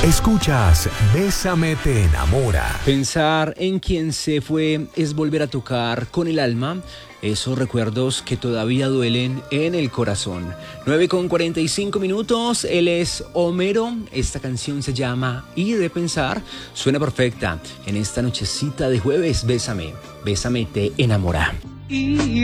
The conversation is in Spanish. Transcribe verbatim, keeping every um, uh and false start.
Escuchas Bésame te enamora. Pensar en quien se fue es volver a tocar con el alma esos recuerdos que todavía duelen en el corazón. nueve con cuarenta y cinco minutos, él es Homero. Esta canción se llama Y de Pensar. Suena perfecta en esta nochecita de jueves. Bésame, bésame te enamora. Y